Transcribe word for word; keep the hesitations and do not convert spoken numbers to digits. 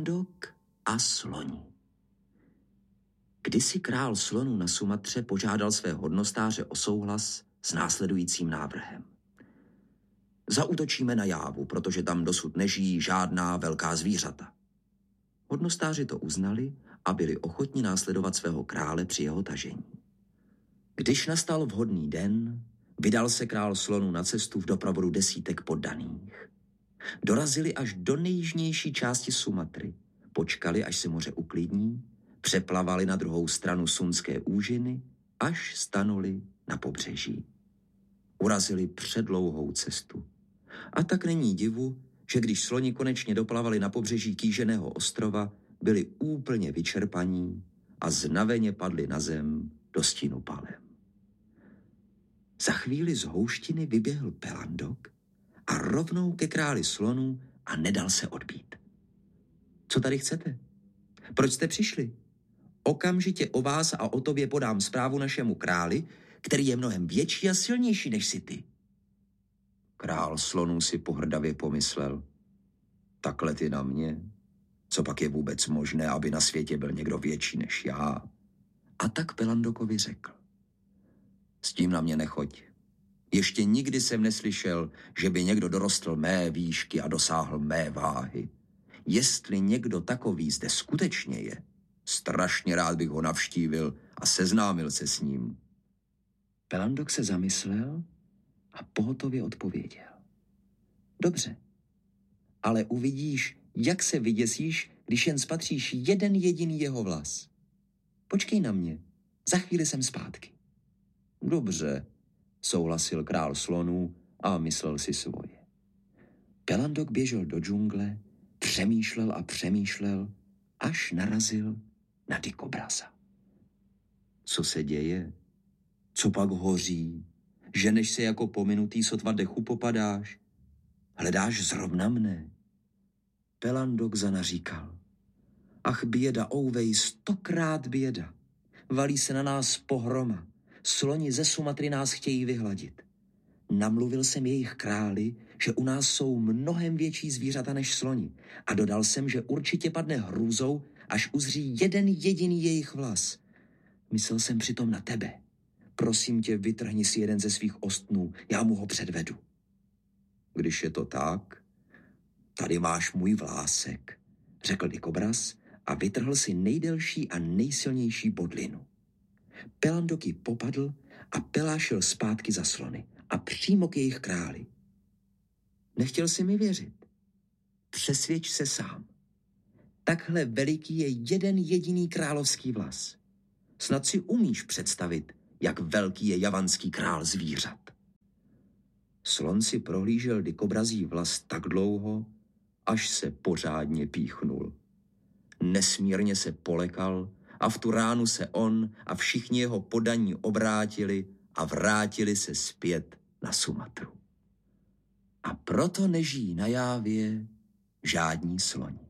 Pelandok a sloni. Kdysi král slonů na Sumatře požádal své hodnostáře o souhlas s následujícím návrhem. Zaútočíme na Jávu, protože tam dosud nežijí žádná velká zvířata. Hodnostáři to uznali a byli ochotni následovat svého krále při jeho tažení. Když nastal vhodný den, vydal se král slonů na cestu v doprovodu desítek poddaných. Dorazili až do nejjižnější části Sumatry, počkali, až se moře uklidní, přeplavali na druhou stranu Sunské úžiny, až stanuli na pobřeží. Urazili předlouhou cestu. A tak není divu, že když sloni konečně doplavali na pobřeží kýženého ostrova, byli úplně vyčerpaní a znaveně padli na zem do stínu palem. Za chvíli z houštiny vyběhl Pelandok a rovnou ke králi slonů a nedal se odbít. Co tady chcete? Proč jste přišli? Okamžitě o vás a o tobě podám zprávu našemu králi, který je mnohem větší a silnější než si ty. Král slonů si pohrdavě pomyslel. Takhle ty na mě? Co pak je vůbec možné, aby na světě byl někdo větší než já? A tak Pelandokovi řekl. S tím na mě nechoď. Ještě nikdy jsem neslyšel, že by někdo dorostl mé výšky a dosáhl mé váhy. Jestli někdo takový zde skutečně je, strašně rád bych ho navštívil a seznámil se s ním. Pelandok se zamyslel a pohotově odpověděl. Dobře, ale uvidíš, jak se vyděsíš, když jen spatříš jeden jediný jeho vlas. Počkej na mě, za chvíli jsem zpátky. Dobře, souhlasil král slonů a myslel si svoje. Pelandok běžel do džungle, přemýšlel a přemýšlel, až narazil na dikobraza. Co se děje? Co pak hoří? Ženeš se jako pominutý, sotva dechu popadáš? Hledáš zrovna mne? Pelandok zanaříkal. Ach, běda, ouvej, stokrát běda. Valí se na nás pohroma. Sloni ze Sumatry nás chtějí vyhladit. Namluvil jsem jejich králi, že u nás jsou mnohem větší zvířata než sloni a dodal jsem, že určitě padne hrůzou, až uzří jeden jediný jejich vlas. Myslel jsem přitom na tebe. Prosím tě, vytrhni si jeden ze svých ostnů, já mu ho předvedu. Když je to tak, tady máš můj vlásek, řekl dikobraz a vytrhl si nejdelší a nejsilnější bodlinu. Pelandok ji popadl a pelášil zpátky za slony a přímo k jejich králi. Nechtěl si mi věřit. Přesvědč se sám. Takhle veliký je jeden jediný královský vlas. Snad si umíš představit, jak velký je javanský král zvířat. Slon si prohlížel dikobrazí vlas tak dlouho, až se pořádně píchnul. Nesmírně se polekal a v tu ránu se on a všichni jeho poddaní obrátili a vrátili se zpět na Sumatru. A proto nežijí na Jávě žádní sloni.